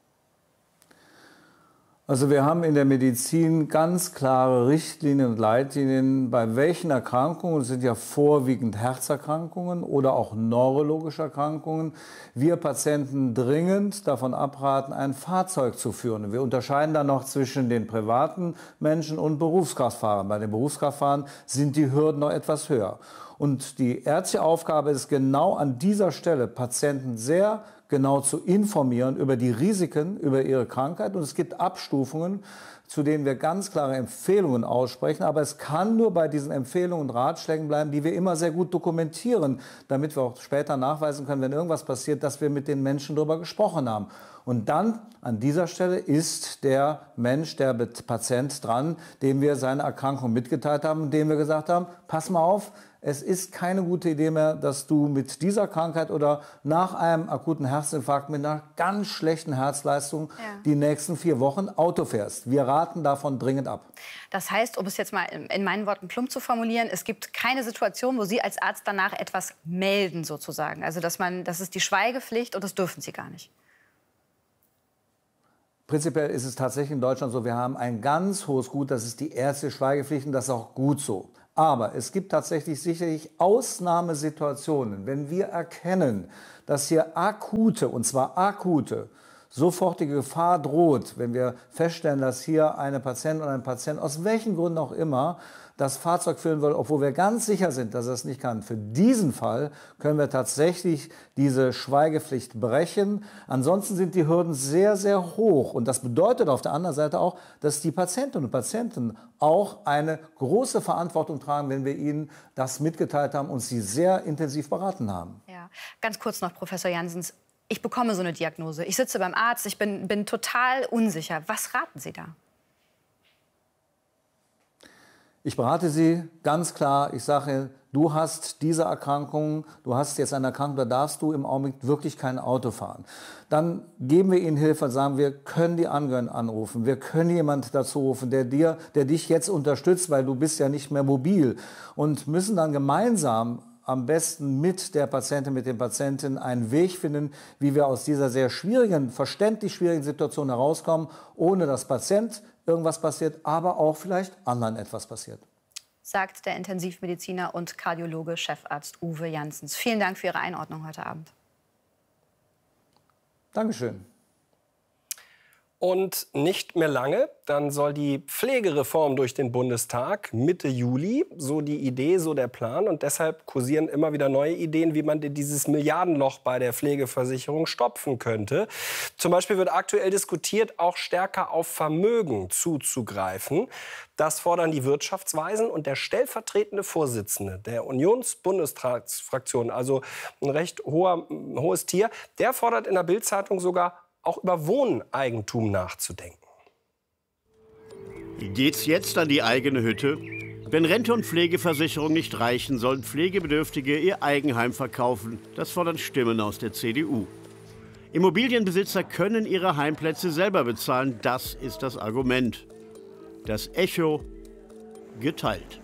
Also wir haben in der Medizin ganz klare Richtlinien und Leitlinien, bei welchen Erkrankungen, das sind ja vorwiegend Herzerkrankungen oder auch neurologische Erkrankungen, wir Patienten dringend davon abraten, ein Fahrzeug zu führen. Wir unterscheiden dann noch zwischen den privaten Menschen und Berufskraftfahrern. Bei den Berufskraftfahrern sind die Hürden noch etwas höher. Und die ärztliche Aufgabe ist genau an dieser Stelle, Patienten sehr genau zu informieren über die Risiken, über ihre Krankheit. Und es gibt Abstufungen, zu denen wir ganz klare Empfehlungen aussprechen. Aber es kann nur bei diesen Empfehlungen und Ratschlägen bleiben, die wir immer sehr gut dokumentieren, damit wir auch später nachweisen können, wenn irgendwas passiert, dass wir mit den Menschen darüber gesprochen haben. Und dann an dieser Stelle ist der Mensch, der Patient dran, dem wir seine Erkrankung mitgeteilt haben, dem wir gesagt haben, pass mal auf, Es ist keine gute Idee mehr, dass du mit dieser Krankheit oder nach einem akuten Herzinfarkt mit einer ganz schlechten Herzleistung Ja. die nächsten vier Wochen Auto fährst. Wir raten davon dringend ab. Das heißt, um es jetzt mal in meinen Worten plump zu formulieren, es gibt keine Situation, wo Sie als Arzt danach etwas melden sozusagen. Also dass man, das ist die Schweigepflicht und das dürfen Sie gar nicht. Prinzipiell ist es tatsächlich in Deutschland so, wir haben ein ganz hohes Gut, das ist die ärztliche Schweigepflicht und das ist auch gut so. Aber es gibt tatsächlich sicherlich Ausnahmesituationen, wenn wir erkennen, dass hier akute, und zwar akute, sofortige Gefahr droht, wenn wir feststellen, dass hier eine Patientin oder ein Patient aus welchen Gründen auch immer das Fahrzeug führen will, obwohl wir ganz sicher sind, dass er es nicht kann. Für diesen Fall können wir tatsächlich diese Schweigepflicht brechen. Ansonsten sind die Hürden sehr, sehr hoch. Und das bedeutet auf der anderen Seite auch, dass die Patientinnen und Patienten auch eine große Verantwortung tragen, wenn wir ihnen das mitgeteilt haben und sie sehr intensiv beraten haben. Ja. Ganz kurz noch, Professor Janssens. Ich bekomme so eine Diagnose. Ich sitze beim Arzt, ich bin, bin total unsicher. Was raten Sie da? Ich berate Sie ganz klar. Ich sage, du hast diese Erkrankung, du hast jetzt eine Erkrankung, da darfst du im Augenblick wirklich kein Auto fahren. Dann geben wir Ihnen Hilfe und sagen, wir können die Angehörigen anrufen, wir können jemanden dazu rufen, der, dir, der dich jetzt unterstützt, weil du bist ja nicht mehr mobil. Und müssen dann gemeinsam am besten mit der Patientin, mit den Patienten einen Weg finden, wie wir aus dieser sehr schwierigen, verständlich schwierigen Situation herauskommen, ohne dass Patient irgendwas passiert, aber auch vielleicht anderen etwas passiert. Sagt der Intensivmediziner und Kardiologe Chefarzt Uwe Janssens. Vielen Dank für Ihre Einordnung heute Abend. Dankeschön. Und nicht mehr lange, dann soll die Pflegereform durch den Bundestag Mitte Juli, so die Idee, so der Plan. Und deshalb kursieren immer wieder neue Ideen, wie man dieses Milliardenloch bei der Pflegeversicherung stopfen könnte. Zum Beispiel wird aktuell diskutiert, auch stärker auf Vermögen zuzugreifen. Das fordern die Wirtschaftsweisen und der stellvertretende Vorsitzende der Unionsbundestagsfraktion, also ein recht hoher, hohes Tier, der fordert in der Bild-Zeitung sogar, auch über Wohneigentum nachzudenken. Geht's jetzt an die eigene Hütte? Wenn Rente und Pflegeversicherung nicht reichen, sollen Pflegebedürftige ihr Eigenheim verkaufen. Das fordern Stimmen aus der C D U. Immobilienbesitzer können ihre Heimplätze selber bezahlen. Das ist das Argument. Das Echo geteilt.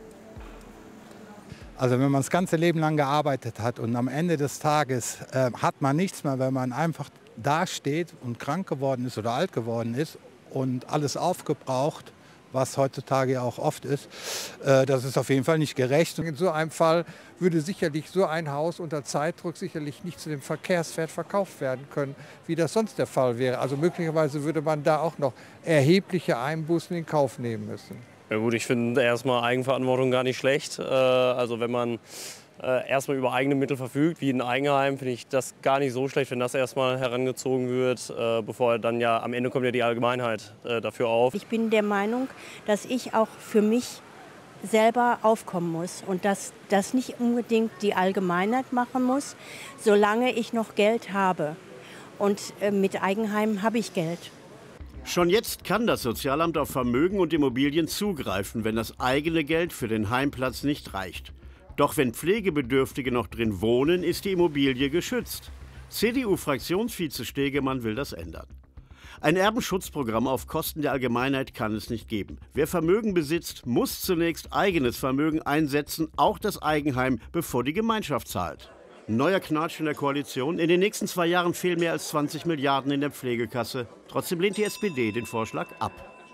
Also wenn man das ganze Leben lang gearbeitet hat und am Ende des Tages äh, hat man nichts mehr, wenn man einfach dasteht und krank geworden ist oder alt geworden ist und alles aufgebraucht, was heutzutage auch oft ist, äh, das ist auf jeden Fall nicht gerecht. In so einem Fall würde sicherlich so ein Haus unter Zeitdruck sicherlich nicht zu dem Verkehrswert verkauft werden können, wie das sonst der Fall wäre. Also möglicherweise würde man da auch noch erhebliche Einbußen in Kauf nehmen müssen. Ja gut, ich finde erstmal Eigenverantwortung gar nicht schlecht. Äh, also wenn man äh, erstmal über eigene Mittel verfügt, wie ein Eigenheim, finde ich das gar nicht so schlecht, wenn das erstmal herangezogen wird, äh, bevor dann ja am Ende kommt ja die Allgemeinheit äh, dafür auf. Ich bin der Meinung, dass ich auch für mich selber aufkommen muss und dass das nicht unbedingt die Allgemeinheit machen muss, solange ich noch Geld habe. Und äh, mit Eigenheim habe ich Geld. Schon jetzt kann das Sozialamt auf Vermögen und Immobilien zugreifen, wenn das eigene Geld für den Heimplatz nicht reicht. Doch wenn Pflegebedürftige noch drin wohnen, ist die Immobilie geschützt. C D U-Fraktionsvize Stegemann will das ändern. Ein Erbenschutzprogramm auf Kosten der Allgemeinheit kann es nicht geben. Wer Vermögen besitzt, muss zunächst eigenes Vermögen einsetzen, auch das Eigenheim, bevor die Gemeinschaft zahlt. Neuer Knatsch in der Koalition. In den nächsten zwei Jahren fehlen mehr als zwanzig Milliarden in der Pflegekasse. Trotzdem lehnt die S P D den Vorschlag ab.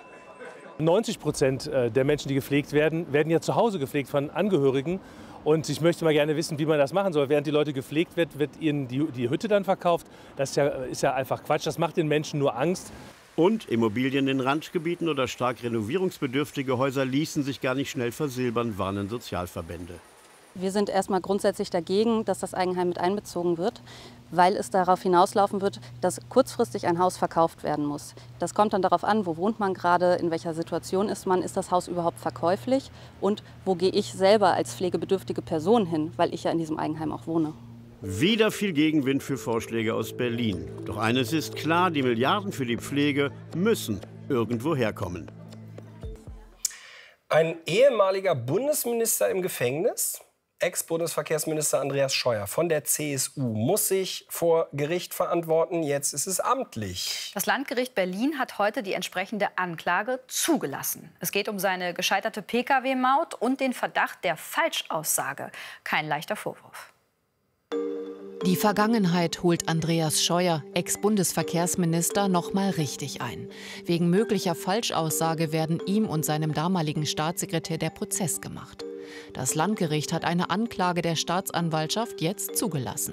neunzig Prozent der Menschen, die gepflegt werden, werden ja zu Hause gepflegt von Angehörigen. Und ich möchte mal gerne wissen, wie man das machen soll. Während die Leute gepflegt wird, wird ihnen die, die Hütte dann verkauft. Das ist ja, ist ja einfach Quatsch. Das macht den Menschen nur Angst. Und Immobilien in Randgebieten oder stark renovierungsbedürftige Häuser ließen sich gar nicht schnell versilbern, warnen Sozialverbände. Wir sind erstmal grundsätzlich dagegen, dass das Eigenheim mit einbezogen wird, weil es darauf hinauslaufen wird, dass kurzfristig ein Haus verkauft werden muss. Das kommt dann darauf an, wo wohnt man gerade, in welcher Situation ist man, ist das Haus überhaupt verkäuflich und wo gehe ich selber als pflegebedürftige Person hin, weil ich ja in diesem Eigenheim auch wohne. Wieder viel Gegenwind für Vorschläge aus Berlin. Doch eines ist klar, die Milliarden für die Pflege müssen irgendwo herkommen. Ein ehemaliger Bundesminister im Gefängnis? Ex-Bundesverkehrsminister Andreas Scheuer von der C S U muss sich vor Gericht verantworten. Jetzt ist es amtlich. Das Landgericht Berlin hat heute die entsprechende Anklage zugelassen. Es geht um seine gescheiterte P K W-Maut und den Verdacht der Falschaussage. Kein leichter Vorwurf. Die Vergangenheit holt Andreas Scheuer, Ex-Bundesverkehrsminister, noch mal richtig ein. Wegen möglicher Falschaussage werden ihm und seinem damaligen Staatssekretär der Prozess gemacht. Das Landgericht hat eine Anklage der Staatsanwaltschaft jetzt zugelassen.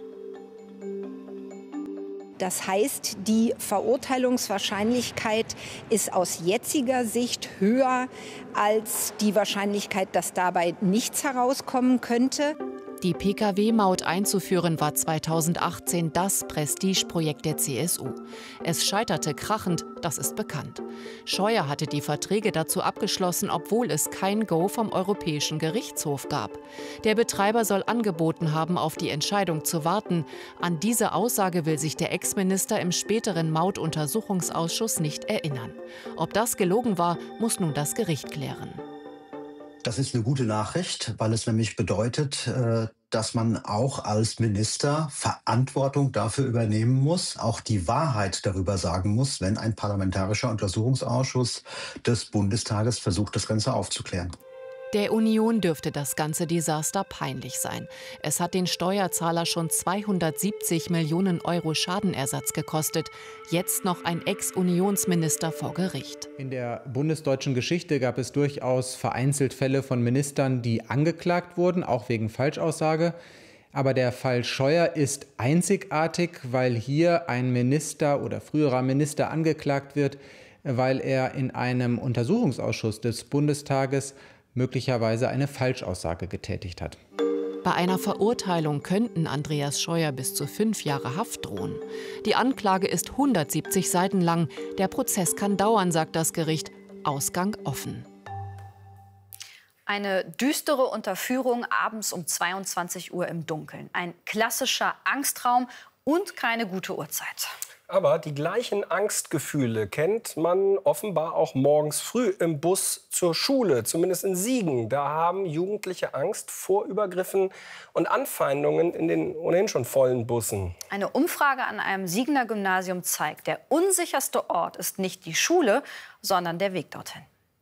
Das heißt, die Verurteilungswahrscheinlichkeit ist aus jetziger Sicht höher als die Wahrscheinlichkeit, dass dabei nichts herauskommen könnte. Die P K W-Maut einzuführen war zweitausendachtzehn das Prestigeprojekt der C S U. Es scheiterte krachend, das ist bekannt. Scheuer hatte die Verträge dazu abgeschlossen, obwohl es kein Go vom Europäischen Gerichtshof gab. Der Betreiber soll angeboten haben, auf die Entscheidung zu warten. An diese Aussage will sich der Ex-Minister im späteren Mautuntersuchungsausschuss nicht erinnern. Ob das gelogen war, muss nun das Gericht klären. Das ist eine gute Nachricht, weil es nämlich bedeutet, dass man auch als Minister Verantwortung dafür übernehmen muss, auch die Wahrheit darüber sagen muss, wenn ein parlamentarischer Untersuchungsausschuss des Bundestages versucht, das Ganze aufzuklären. Der Union dürfte das ganze Desaster peinlich sein. Es hat den Steuerzahler schon zweihundertsiebzig Millionen Euro Schadenersatz gekostet. Jetzt noch ein Ex-Unionsminister vor Gericht. In der bundesdeutschen Geschichte gab es durchaus vereinzelt Fälle von Ministern, die angeklagt wurden, auch wegen Falschaussage. Aber der Fall Scheuer ist einzigartig, weil hier ein Minister oder früherer Minister angeklagt wird, weil er in einem Untersuchungsausschuss des Bundestages möglicherweise eine Falschaussage getätigt hat. Bei einer Verurteilung könnten Andreas Scheuer bis zu fünf Jahre Haft drohen. Die Anklage ist hundertsiebzig Seiten lang. Der Prozess kann dauern, sagt das Gericht. Ausgang offen. Eine düstere Unterführung abends um zweiundzwanzig Uhr im Dunkeln. Ein klassischer Angstraum und keine gute Uhrzeit. Aber die gleichen Angstgefühle kennt man offenbar auch morgens früh im Bus zur Schule, zumindest in Siegen. Da haben Jugendliche Angst vor Übergriffen und Anfeindungen in den ohnehin schon vollen Bussen. Eine Umfrage an einem Siegener Gymnasium zeigt, der unsicherste Ort ist nicht die Schule, sondern der Weg dorthin.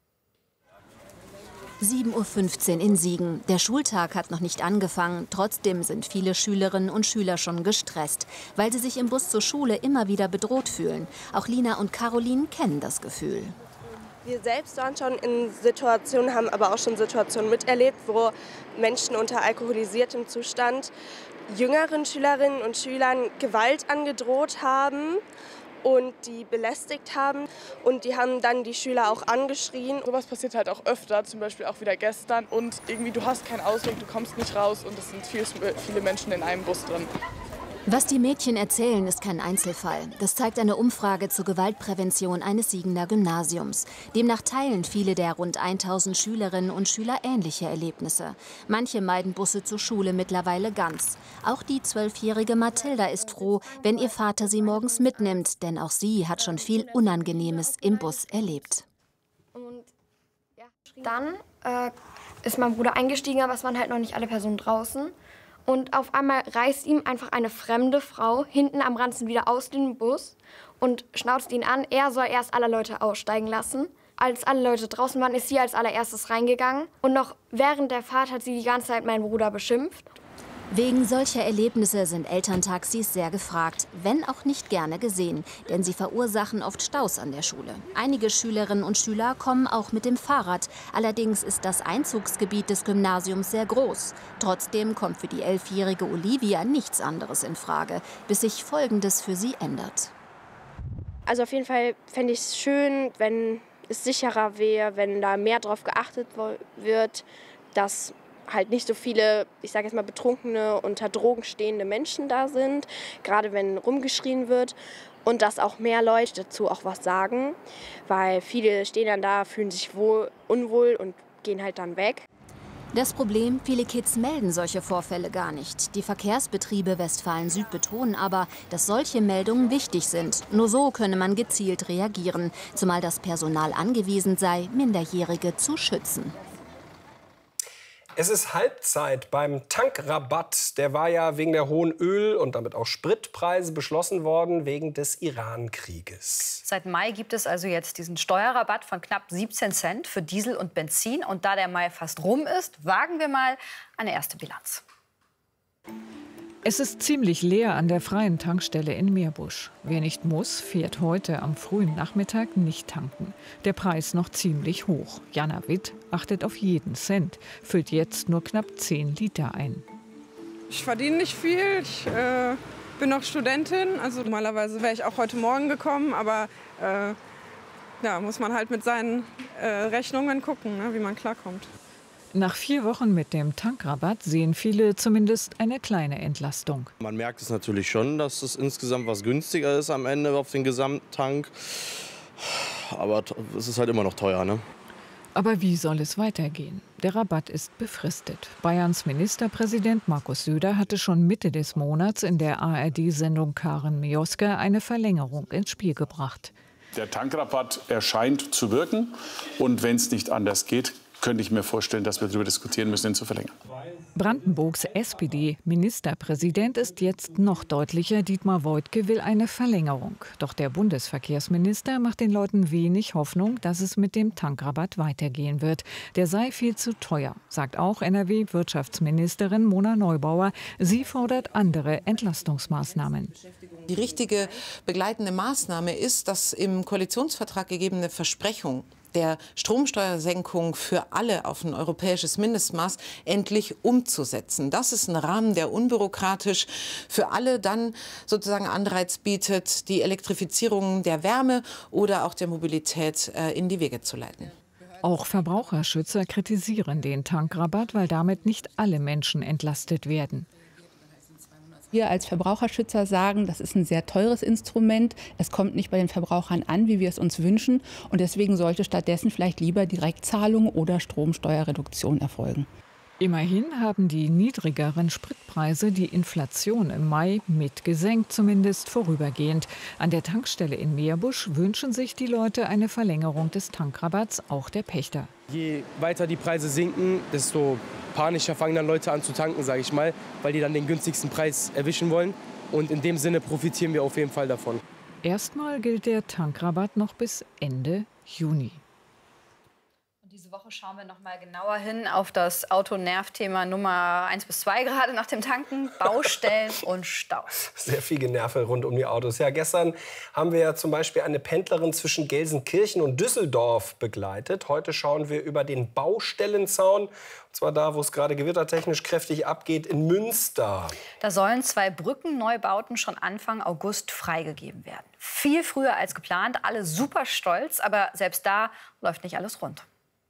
sieben Uhr fünfzehn in Siegen. Der Schultag hat noch nicht angefangen. Trotzdem sind viele Schülerinnen und Schüler schon gestresst, weil sie sich im Bus zur Schule immer wieder bedroht fühlen. Auch Lina und Caroline kennen das Gefühl. Wir selbst waren schon in Situationen, haben aber auch schon Situationen miterlebt, wo Menschen unter alkoholisiertem Zustand jüngeren Schülerinnen und Schülern Gewalt angedroht haben und die belästigt haben. Und die haben dann die Schüler auch angeschrien. Sowas passiert halt auch öfter, zum Beispiel auch wieder gestern. Und irgendwie, du hast keinen Ausweg, du kommst nicht raus und es sind viel, viele Menschen in einem Bus drin. Was die Mädchen erzählen, ist kein Einzelfall. Das zeigt eine Umfrage zur Gewaltprävention eines Siegener Gymnasiums. Demnach teilen viele der rund tausend Schülerinnen und Schüler ähnliche Erlebnisse. Manche meiden Busse zur Schule mittlerweile ganz. Auch die zwölfjährige Mathilda ist froh, wenn ihr Vater sie morgens mitnimmt. Denn auch sie hat schon viel Unangenehmes im Bus erlebt. Und ja, dann äh, ist mein Bruder eingestiegen, aber es waren halt noch nicht alle Personen draußen. Und auf einmal reißt ihm einfach eine fremde Frau hinten am Ranzen wieder aus dem Bus und schnauzt ihn an. Er soll erst alle Leute aussteigen lassen. Als alle Leute draußen waren, ist sie als allererstes reingegangen. Und noch während der Fahrt hat sie die ganze Zeit meinen Bruder beschimpft. Wegen solcher Erlebnisse sind Elterntaxis sehr gefragt, wenn auch nicht gerne gesehen, denn sie verursachen oft Staus an der Schule. Einige Schülerinnen und Schüler kommen auch mit dem Fahrrad. Allerdings ist das Einzugsgebiet des Gymnasiums sehr groß. Trotzdem kommt für die elfjährige Olivia nichts anderes in Frage, bis sich Folgendes für sie ändert. Also auf jeden Fall fände ich es schön, wenn es sicherer wäre, wenn da mehr drauf geachtet wird, dass halt nicht so viele, ich sage jetzt mal, betrunkene, unter Drogen stehende Menschen da sind, gerade wenn rumgeschrien wird. Und dass auch mehr Leute dazu auch was sagen, weil viele stehen dann da, fühlen sich wohl, unwohl und gehen halt dann weg. Das Problem, viele Kids melden solche Vorfälle gar nicht. Die Verkehrsbetriebe Westfalen-Süd betonen aber, dass solche Meldungen wichtig sind. Nur so könne man gezielt reagieren, zumal das Personal angewiesen sei, Minderjährige zu schützen. Es ist Halbzeit beim Tankrabatt. Der war ja wegen der hohen Öl- und damit auch Spritpreise beschlossen worden wegen des Iran-Krieges. Seit Mai gibt es also jetzt diesen Steuerrabatt von knapp siebzehn Cent für Diesel und Benzin. Und da der Mai fast rum ist, wagen wir mal eine erste Bilanz. Es ist ziemlich leer an der freien Tankstelle in Meerbusch. Wer nicht muss, fährt heute am frühen Nachmittag nicht tanken. Der Preis noch ziemlich hoch. Jana Witt achtet auf jeden Cent, füllt jetzt nur knapp zehn Liter ein. Ich verdiene nicht viel, ich äh, bin noch Studentin. Also normalerweise wäre ich auch heute Morgen gekommen, aber äh, ja, muss man halt mit seinen äh, Rechnungen gucken, ne, wie man klarkommt. Nach vier Wochen mit dem Tankrabatt sehen viele zumindest eine kleine Entlastung. Man merkt es natürlich schon, dass es insgesamt was günstiger ist am Ende auf den Gesamttank. Aber es ist halt immer noch teuer, ne? Aber wie soll es weitergehen? Der Rabatt ist befristet. Bayerns Ministerpräsident Markus Söder hatte schon Mitte des Monats in der A R D-Sendung Karen Mioska eine Verlängerung ins Spiel gebracht. Der Tankrabatt erscheint zu wirken. Und wenn es nicht anders geht, könnte ich mir vorstellen, dass wir darüber diskutieren müssen, ihn zu verlängern. Brandenburgs S P D-Ministerpräsident ist jetzt noch deutlicher. Dietmar Woidke will eine Verlängerung. Doch der Bundesverkehrsminister macht den Leuten wenig Hoffnung, dass es mit dem Tankrabatt weitergehen wird. Der sei viel zu teuer, sagt auch N R W-Wirtschaftsministerin Mona Neubauer. Sie fordert andere Entlastungsmaßnahmen. Die richtige begleitende Maßnahme ist, dass im Koalitionsvertrag gegebene Versprechung der Stromsteuersenkung für alle auf ein europäisches Mindestmaß endlich umzusetzen. Das ist ein Rahmen, der unbürokratisch für alle dann sozusagen Anreiz bietet, die Elektrifizierung der Wärme oder auch der Mobilität äh, in die Wege zu leiten. Auch Verbraucherschützer kritisieren den Tankrabatt, weil damit nicht alle Menschen entlastet werden. Wir als Verbraucherschützer sagen, das ist ein sehr teures Instrument. Es kommt nicht bei den Verbrauchern an, wie wir es uns wünschen. Und deswegen sollte stattdessen vielleicht lieber Direktzahlung oder Stromsteuerreduktion erfolgen. Immerhin haben die niedrigeren Spritpreise die Inflation im Mai mitgesenkt, zumindest vorübergehend. An der Tankstelle in Meerbusch wünschen sich die Leute eine Verlängerung des Tankrabatts, auch der Pächter. Je weiter die Preise sinken, desto panischer fangen dann Leute an zu tanken, sage ich mal, weil die dann den günstigsten Preis erwischen wollen. Und in dem Sinne profitieren wir auf jeden Fall davon. Erstmal gilt der Tankrabatt noch bis Ende Juni. Diese Woche schauen wir noch mal genauer hin auf das Auto-Nerv-Thema Nummer eins bis zwei gerade nach dem Tanken, Baustellen und Staus. Sehr viel Generve rund um die Autos. Ja, gestern haben wir ja zum Beispiel eine Pendlerin zwischen Gelsenkirchen und Düsseldorf begleitet. Heute schauen wir über den Baustellenzaun, und zwar da, wo es gerade gewittertechnisch kräftig abgeht, in Münster. Da sollen zwei Brückenneubauten schon Anfang August freigegeben werden. Viel früher als geplant, alle super stolz, aber selbst da läuft nicht alles rund.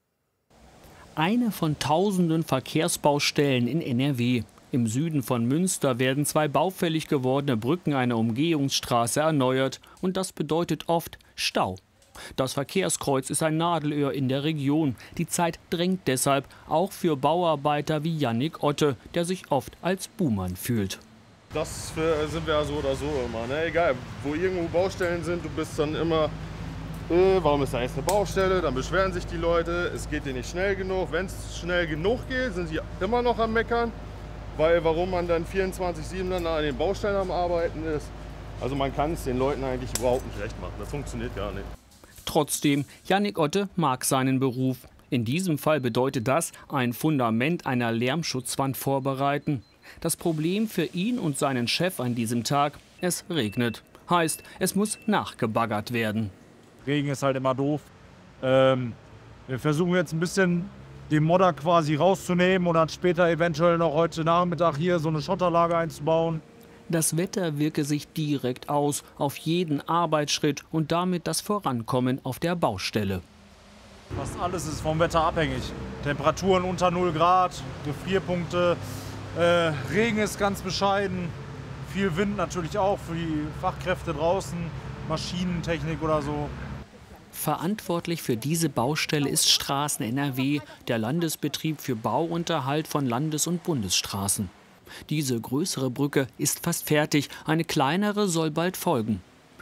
Eine von tausenden Verkehrsbaustellen in N R W. Im Süden von Münster werden zwei baufällig gewordene Brücken einer Umgehungsstraße erneuert. Und das bedeutet oft Stau. Das Verkehrskreuz ist ein Nadelöhr in der Region. Die Zeit drängt deshalb, auch für Bauarbeiter wie Yannick Otte, der sich oft als Buhmann fühlt. Das für, sind wir ja so oder so immer. Ne? Egal, wo irgendwo Baustellen sind, du bist dann immer... Äh, warum ist da jetzt eine Baustelle? Dann beschweren sich die Leute, es geht dir nicht schnell genug. Wenn es schnell genug geht, sind sie immer noch am Meckern, weil warum man dann vierundzwanzig sieben dann an den Baustellen am Arbeiten ist. Also man kann es den Leuten eigentlich überhaupt nicht recht machen. Das funktioniert gar nicht. Trotzdem, Yannick Otte mag seinen Beruf. In diesem Fall bedeutet das, ein Fundament einer Lärmschutzwand vorbereiten. Das Problem für ihn und seinen Chef an diesem Tag, es regnet. Heißt, es muss nachgebaggert werden. Regen ist halt immer doof. Ähm, wir versuchen jetzt ein bisschen den Modder quasi rauszunehmen und dann später eventuell noch heute Nachmittag hier so eine Schotterlage einzubauen. Das Wetter wirke sich direkt aus auf jeden Arbeitsschritt und damit das Vorankommen auf der Baustelle. Fast alles ist vom Wetter abhängig. Temperaturen unter null Grad, Gefrierpunkte, äh, Regen ist ganz bescheiden. Viel Wind natürlich auch für die Fachkräfte draußen, Maschinentechnik oder so. Verantwortlich für diese Baustelle ist Straßen N R W, der Landesbetrieb für Bauunterhalt von Landes- und Bundesstraßen. Diese größere Brücke ist fast fertig, eine kleinere soll bald folgen.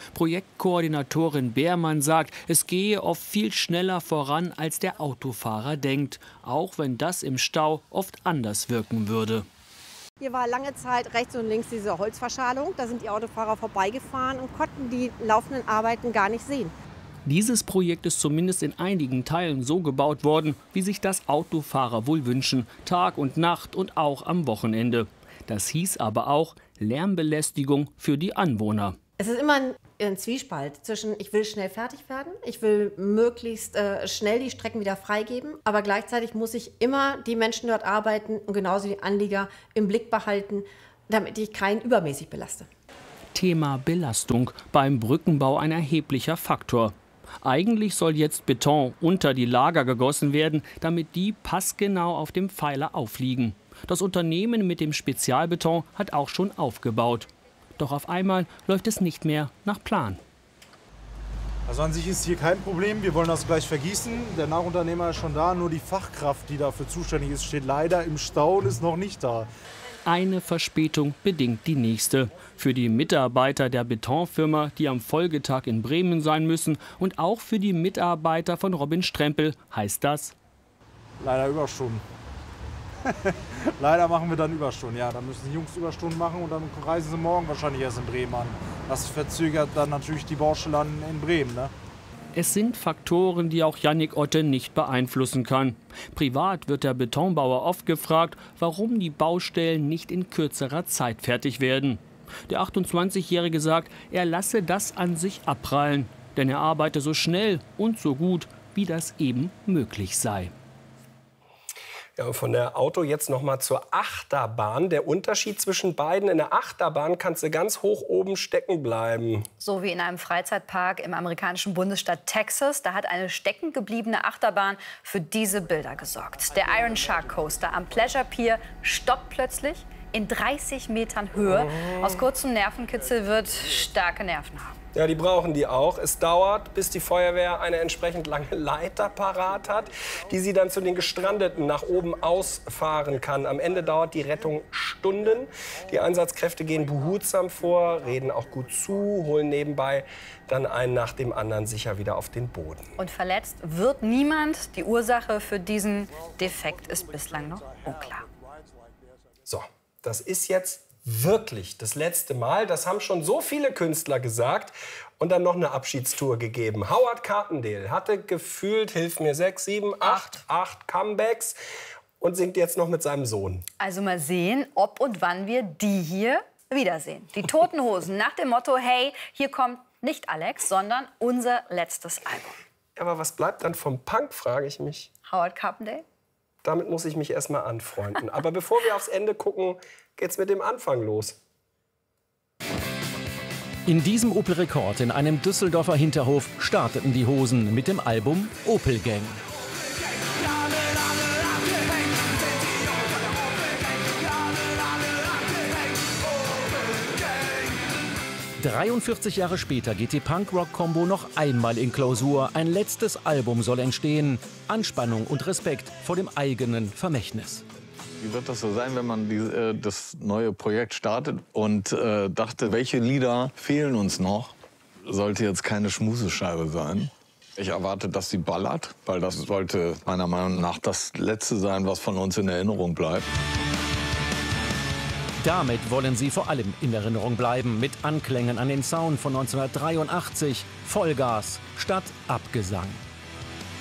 Projektkoordinatorin Beermann sagt, es gehe oft viel schneller voran, als der Autofahrer denkt, auch wenn das im Stau oft anders wirken würde. Hier war lange Zeit rechts und links diese Holzverschalung. Da sind die Autofahrer vorbeigefahren und konnten die laufenden Arbeiten gar nicht sehen. Dieses Projekt ist zumindest in einigen Teilen so gebaut worden, wie sich das Autofahrer wohl wünschen, Tag und Nacht und auch am Wochenende. Das hieß aber auch Lärmbelästigung für die Anwohner. Es ist immer ein, ein Zwiespalt zwischen, ich will schnell fertig werden, ich will möglichst äh, schnell die Strecken wieder freigeben, aber gleichzeitig muss ich immer die Menschen dort arbeiten und genauso die Anlieger im Blick behalten, damit ich keinen übermäßig belaste. Thema Belastung beim Brückenbau ein erheblicher Faktor. Eigentlich soll jetzt Beton unter die Lager gegossen werden, damit die passgenau auf dem Pfeiler aufliegen. Das Unternehmen mit dem Spezialbeton hat auch schon aufgebaut. Doch auf einmal läuft es nicht mehr nach Plan. Also an sich ist hier kein Problem. Wir wollen das gleich vergießen. Der Nachunternehmer ist schon da. Nur die Fachkraft, die dafür zuständig ist, steht leider im Stau und ist noch nicht da. Eine Verspätung bedingt die nächste. Für die Mitarbeiter der Betonfirma, die am Folgetag in Bremen sein müssen, und auch für die Mitarbeiter von Robin Strempel heißt das: Leider Überstunden. Leider machen wir dann Überstunden. Ja, dann müssen die Jungs Überstunden machen und dann reisen sie morgen wahrscheinlich erst in Bremen an. Das verzögert dann natürlich die Baustelle in Bremen, ne? Es sind Faktoren, die auch Yannick Otte nicht beeinflussen kann. Privat wird der Betonbauer oft gefragt, warum die Baustellen nicht in kürzerer Zeit fertig werden. Der achtundzwanzigjährige sagt, er lasse das an sich abprallen, denn er arbeite so schnell und so gut, wie das eben möglich sei. Ja, von der Auto jetzt noch mal zur Achterbahn. Der Unterschied zwischen beiden: in der Achterbahn kannst du ganz hoch oben stecken bleiben. So wie in einem Freizeitpark im amerikanischen Bundesstaat Texas. Da hat eine steckengebliebene Achterbahn für diese Bilder gesorgt. Der Iron Shark Coaster am Pleasure Pier stoppt plötzlich in dreißig Metern Höhe. Aus kurzem Nervenkitzel wird starke Nerven haben. Ja, die brauchen die auch. Es dauert, bis die Feuerwehr eine entsprechend lange Leiter parat hat, die sie dann zu den Gestrandeten nach oben ausfahren kann. Am Ende dauert die Rettung Stunden. Die Einsatzkräfte gehen behutsam vor, reden auch gut zu, holen nebenbei dann einen nach dem anderen sicher wieder auf den Boden. Und verletzt wird niemand. Die Ursache für diesen Defekt ist bislang noch unklar. So, das ist jetzt wirklich das letzte Mal. Das haben schon so viele Künstler gesagt. Und dann noch eine Abschiedstour gegeben. Howard Carpendale hatte gefühlt, hilf mir, sechs, sieben, acht, acht Comebacks und singt jetzt noch mit seinem Sohn. Also mal sehen, ob und wann wir die hier wiedersehen. Die Toten Hosen nach dem Motto, hey, hier kommt nicht Alex, sondern unser letztes Album. Aber was bleibt dann vom Punk, frage ich mich. Howard Carpendale? Damit muss ich mich erst mal anfreunden. Aber bevor wir aufs Ende gucken, geht's mit dem Anfang los. In diesem Opel Rekord in einem Düsseldorfer Hinterhof starteten die Hosen mit dem Album Opel Gang. dreiundvierzig Jahre später geht die Punk-Rock-Kombo noch einmal in Klausur. Ein letztes Album soll entstehen. Anspannung und Respekt vor dem eigenen Vermächtnis. Wie wird das so sein, wenn man die, äh, das neue Projekt startet und äh, dachte, welche Lieder fehlen uns noch? Sollte jetzt keine Schmusescheibe sein. Ich erwarte, dass sie ballert, weil das sollte meiner Meinung nach das Letzte sein, was von uns in Erinnerung bleibt. Damit wollen sie vor allem in Erinnerung bleiben, mit Anklängen an den Sound von neunzehnhundertdreiundachtzig, Vollgas statt Abgesang.